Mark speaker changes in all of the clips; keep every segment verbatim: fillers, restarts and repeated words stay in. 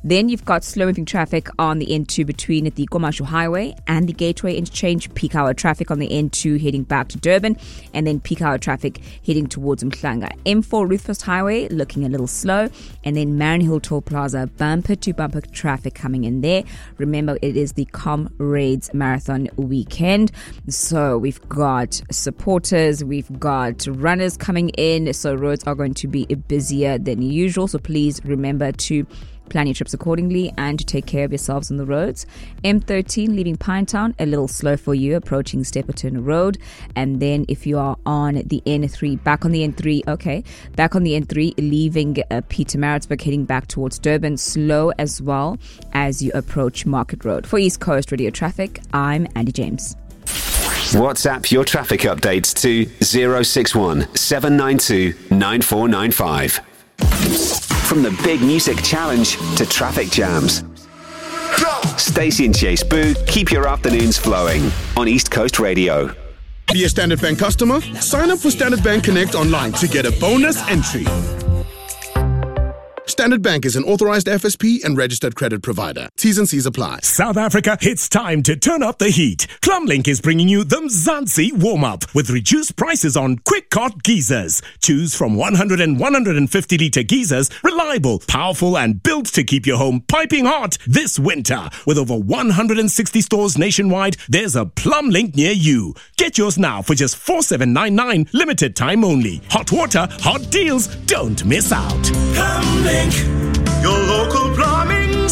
Speaker 1: Then you've got slow-moving traffic on the N two between the Komashu Highway and the Gateway Interchange. Peak hour traffic on the N two heading back to Durban, and then peak hour traffic heading towards Mhlanga. M four Ruthfest Highway looking a little slow, and then Marion Hill Toll Plaza, bumper to bumper traffic coming in there. Remember, it is the Comrades Marathon weekend, so we've got supporters, we've got runners coming in, so roads are going to be busier than usual. So please remember to plan your trips accordingly and to take care of yourselves on the roads. M thirteen leaving Pinetown, a little slow for you approaching Stepperton Road. And then if you are on the N three, back on the N three, okay, back on the N three, leaving uh, Pietermaritzburg, heading back towards Durban, slow as well as you approach Market Road. For East Coast Radio Traffic, I'm Andy James.
Speaker 2: WhatsApp your traffic updates to zero six one seven nine two nine four nine five. From the Big Music Challenge to traffic jams, Stacey and Chase Boo keep your afternoons flowing on East Coast Radio.
Speaker 3: Be a Standard Bank customer? Sign up for Standard Bank Connect online to get a bonus entry. Standard Bank is an authorized F S P and registered credit provider. T's and C's apply.
Speaker 4: South Africa, it's time to turn up the heat. Plumlink is bringing you the Mzansi warm-up with reduced prices on quick cart geysers. Choose from one hundred and one hundred fifty litre geysers, reliable, powerful and built to keep your home piping hot this winter. With over one hundred sixty stores nationwide, there's a Plumlink near you. Get yours now for just four thousand seven hundred ninety-nine, limited time only. Hot water, hot deals, don't miss out.
Speaker 5: Plumlink, your local plumbing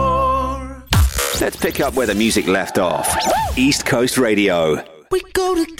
Speaker 5: store.
Speaker 2: Let's pick up where the music left off. East Coast Radio.
Speaker 5: We go to